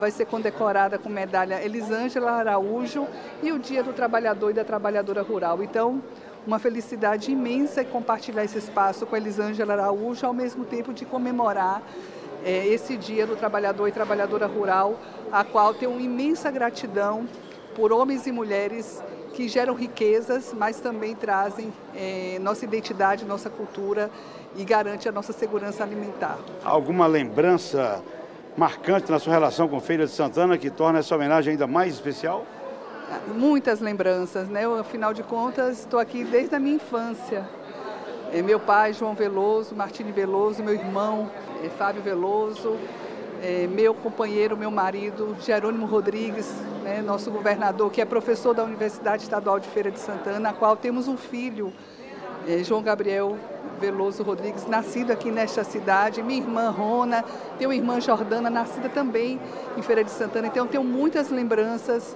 Vai ser condecorada com medalha Elisângela Araújo e o Dia do Trabalhador e da Trabalhadora Rural. Então, uma felicidade imensa compartilhar esse espaço com a Elisângela Araújo, ao mesmo tempo de comemorar esse Dia do Trabalhador e Trabalhadora Rural, a qual tenho uma imensa gratidão por homens e mulheres que geram riquezas, mas também trazem nossa identidade, nossa cultura e garante a nossa segurança alimentar. Alguma lembrança marcante na sua relação com Feira de Santana que torna essa homenagem ainda mais especial? Muitas lembranças, né? Eu, afinal de contas, estou aqui desde a minha infância. Meu pai, João Veloso, Martini Veloso, meu irmão, Fábio Veloso, meu companheiro, meu marido, Jerônimo Rodrigues, né? Nosso governador, que é professor da Universidade Estadual de Feira de Santana, a qual temos um filho, João Gabriel Veloso Rodrigues, nascido aqui nesta cidade, minha irmã Rona, tenho uma irmã Jordana, nascida também em Feira de Santana, então tenho muitas lembranças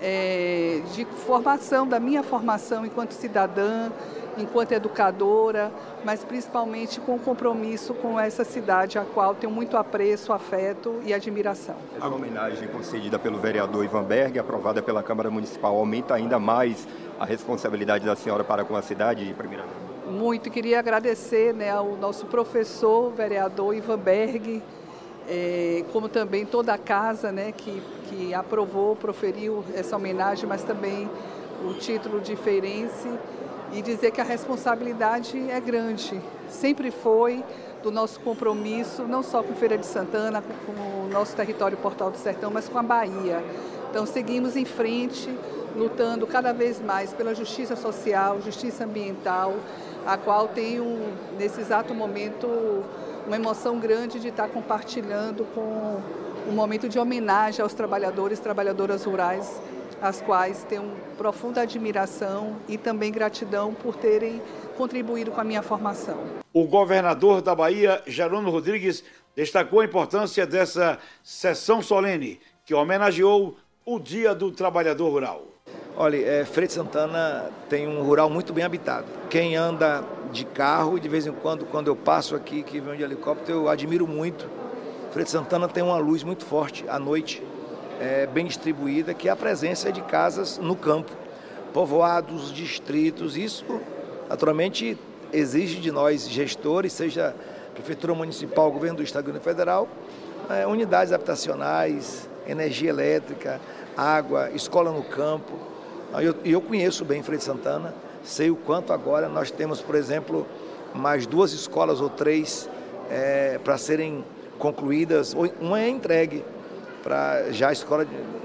de formação, da minha formação enquanto cidadã, enquanto educadora, mas principalmente com compromisso com essa cidade, a qual tenho muito apreço, afeto e admiração. A homenagem concedida pelo vereador Ivan Berg, aprovada pela Câmara Municipal, aumenta ainda mais a responsabilidade da senhora para com a cidade, primeiramente? Muito, queria agradecer, né, ao nosso professor, vereador Ivan Berg, como também toda a casa, né, que aprovou, proferiu essa homenagem, mas também o título de feirense, e dizer que a responsabilidade é grande, sempre foi do nosso compromisso, não só com Feira de Santana, com o nosso território Portal do Sertão, mas com a Bahia. Então seguimos em frente, lutando cada vez mais pela justiça social, justiça ambiental, a qual tenho, nesse exato momento, uma emoção grande de estar compartilhando com um momento de homenagem aos trabalhadores e trabalhadoras rurais, as quais tenho profunda admiração e também gratidão por terem contribuído com a minha formação. O governador da Bahia, Jerônimo Rodrigues, destacou a importância dessa sessão solene, que homenageou o Dia do Trabalhador Rural. Olha, Feira de Santana tem um rural muito bem habitado. Quem anda de carro, e de vez em quando eu passo aqui, que vem de helicóptero, eu admiro muito. Feira de Santana tem uma luz muito forte à noite, bem distribuída, que é a presença de casas no campo, povoados, distritos. Isso, naturalmente, exige de nós, gestores, seja Prefeitura Municipal, Governo do Estado e Governo Federal, unidades habitacionais, energia elétrica, água, escola no campo. Eu conheço bem Feira de Santana, sei o quanto agora nós temos, por exemplo, mais 2 escolas ou 3 para serem concluídas. Uma é entregue para já a escola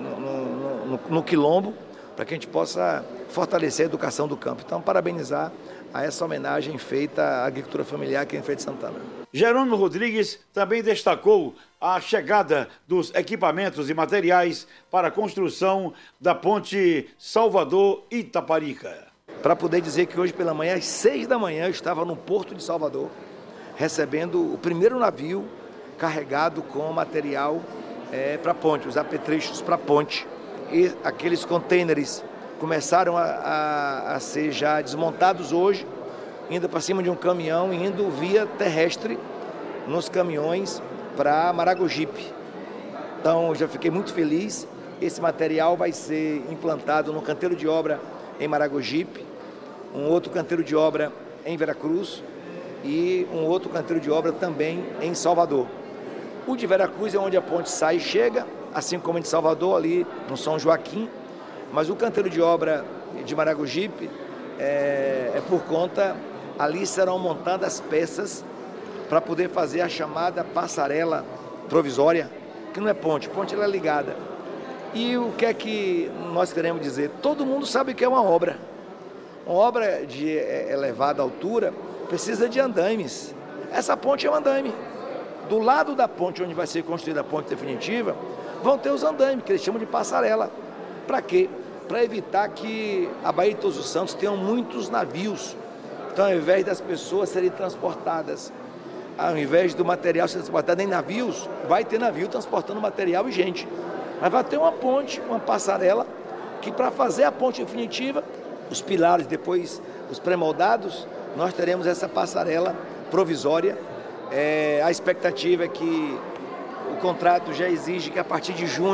no Quilombo, para que a gente possa fortalecer a educação do campo. Então, parabenizar a essa homenagem feita à agricultura familiar aqui em Feira de Santana. Jerônimo Rodrigues também destacou a chegada dos equipamentos e materiais para a construção da ponte Salvador-Itaparica. Para poder dizer que hoje pela manhã, às 6 da manhã, eu estava no Porto de Salvador, recebendo o primeiro navio carregado com material para a ponte, os apetrechos para a ponte. E aqueles contêineres começaram a ser já desmontados hoje, indo para cima de um caminhão, indo via terrestre nos caminhões para Maragogipe. Então, eu já fiquei muito feliz. Esse material vai ser implantado no canteiro de obra em Maragogipe, um outro canteiro de obra em Veracruz e um outro canteiro de obra também em Salvador. O de Veracruz é onde a ponte sai e chega, assim como o de Salvador, ali no São Joaquim, mas o canteiro de obra de Maragogipe é por conta, ali serão montadas peças para poder fazer a chamada passarela provisória, que não é ponte, ponte ela é ligada. E o que é que nós queremos dizer? Todo mundo sabe que é uma obra. Uma obra de elevada altura precisa de andames. Essa ponte é um andaime. Do lado da ponte, onde vai ser construída a ponte definitiva, vão ter os andames, que eles chamam de passarela. Para quê? Para evitar que a Baía de Todos os Santos tenha muitos navios. Então, ao invés das pessoas serem transportadas, ao invés do material ser transportado em navios, vai ter navio transportando material e gente. Mas vai ter uma ponte, uma passarela, que para fazer a ponte definitiva, os pilares, depois os pré-moldados, nós teremos essa passarela provisória. A expectativa é que o contrato já exige que a partir de junho